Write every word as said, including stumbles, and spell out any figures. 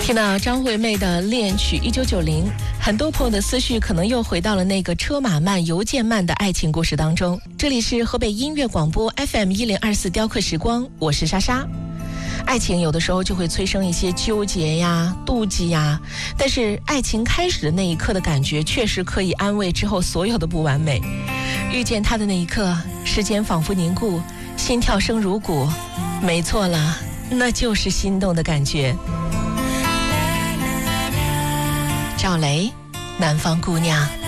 听到张惠妹的恋曲一九九零，很多朋友的思绪可能又回到了那个车马慢邮件慢的爱情故事当中。这里是河北音乐广播 F M 一零二四雕刻时光，我是莎莎。爱情有的时候就会催生一些纠结呀、妒忌呀，但是爱情开始的那一刻的感觉确实可以安慰之后所有的不完美。遇见他的那一刻，时间仿佛凝固，心跳声如鼓，没错了，那就是心动的感觉。赵雷，南方姑娘。